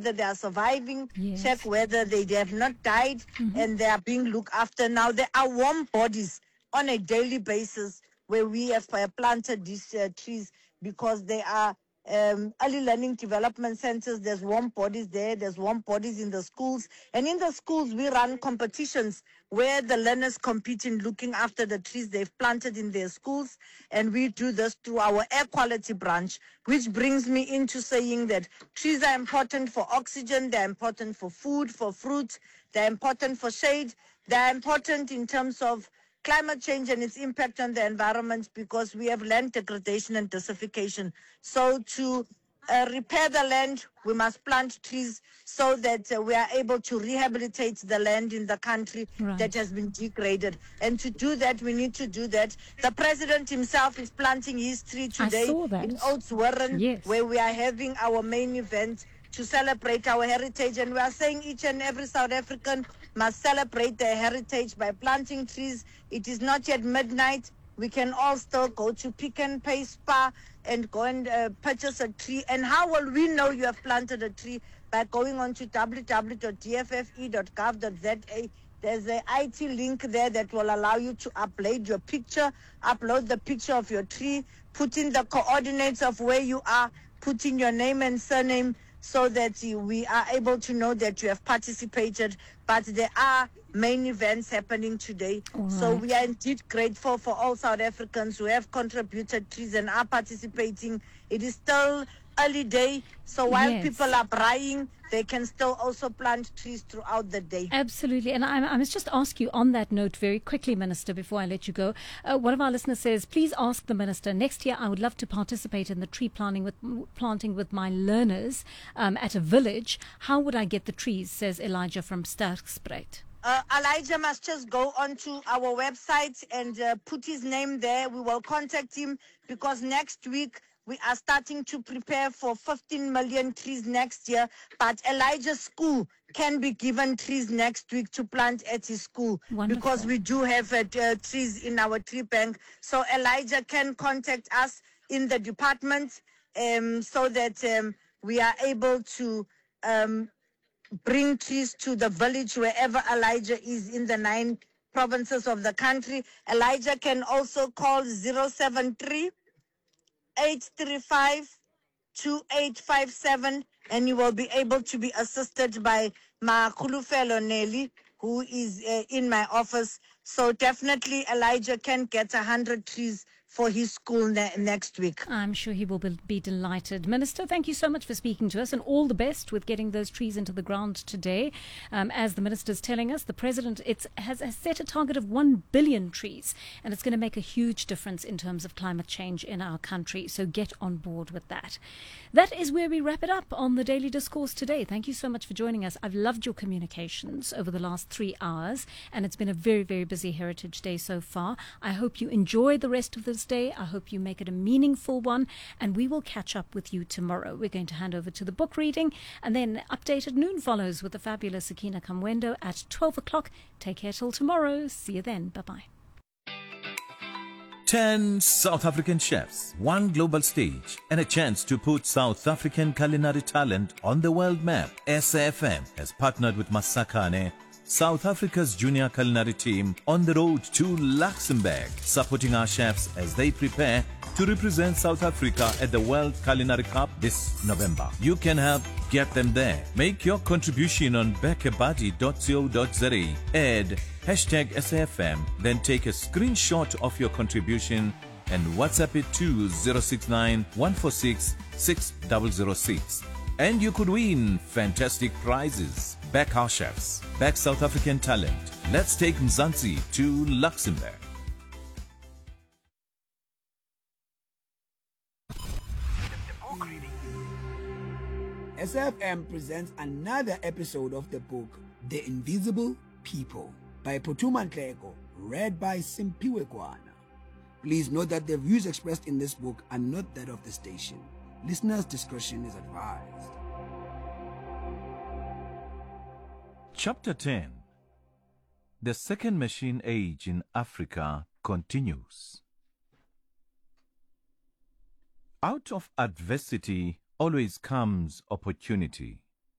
whether they are surviving, Yes. check whether they have not died, and they are being looked after. Now, there are warm bodies on a daily basis where we have planted these trees because they are early learning development centers. There's warm bodies there. There's warm bodies in the schools. And in the schools, we run competitions where the learners compete in looking after the trees they've planted in their schools. And we do this through our air quality branch, which brings me into saying that trees are important for oxygen. They're important for food, for fruit. They're important for shade. They're important in terms of climate change and its impact on the environment because we have land degradation and desertification. So to repair the land, we must plant trees so that we are able to rehabilitate the land in the country that has been degraded. And to do that, we need to do that. The president himself is planting his tree today in Oates Warren, where we are having our main event to celebrate our heritage. And we are saying each and every South African must celebrate their heritage by planting trees. It is not yet midnight. We can all still go to Pick n Pay Spa and go and purchase a tree. And how will we know you have planted a tree? By going on to www.dffe.gov.za. There's an IT link there that will allow you to upload your picture, upload the picture of your tree, put in the coordinates of where you are, put in your name and surname, so that we are able to know that you have participated. But there are main events happening today. So we are indeed grateful for all South Africans who have contributed trees and are participating. It is still early day, so while people are buying, they can still also plant trees throughout the day. Absolutely. And I must just ask you on that note very quickly, Minister, before I let you go. One of our listeners says, please ask the Minister, next year I would love to participate in the tree planting with my learners at a village. How would I get the trees, says Elijah from Sterkspruit. Elijah must just go onto our website and put his name there. We will contact him because next week we are starting to prepare for 15 million trees next year. But Elijah's school can be given trees next week to plant at his school. Because we do have trees in our tree bank. So Elijah can contact us in the department so that we are able to bring trees to the village wherever Elijah is in the 9 provinces of the country. Elijah can also call 073-835-2857 and you will be able to be assisted by Makhulufelo Nelly, who is in my office. So definitely Elijah can get 100 trees for his school next week. I'm sure he will be delighted. Minister, thank you so much for speaking to us and all the best with getting those trees into the ground today. As the Minister is telling us, the President has set a target of 1 billion trees and it's going to make a huge difference in terms of climate change in our country. So get on board with that. That is where we wrap it up on the Daily Discourse today. Thank you so much for joining us. I've loved your communications over the last 3 hours and it's been a very, very busy Heritage Day so far. I hope you enjoy the rest of this day. I hope you make it a meaningful one and we will catch up with you tomorrow. We're going to hand over to the book reading and then Update at Noon follows with the fabulous Sakina Kamwendo at 12 o'clock. Take care till tomorrow. See you then. Bye-bye. 10 South African chefs, 1 global stage, and a chance to put South African culinary talent on the world map. SAFM has partnered with Masakane, South Africa's junior culinary team, on the road to Luxembourg, supporting our chefs as they prepare to represent South Africa at the World Culinary Cup this November. You can help get them there. Make your contribution on bekebuddy.co.za. Add #SAFM, then take a screenshot of your contribution and WhatsApp it to 069 146 6006. And you could win fantastic prizes. Back our chefs, back South African talent. Let's take Mzansi to Luxembourg. SFM presents another episode of the book The Invisible People by Phuthuma Nhleko, read by Simpiwe Kwana. Please note that the views expressed in this book are not that of the station. Listeners' discretion is advised. Chapter 10. The Second Machine Age in Africa continues. Out of adversity always comes opportunity.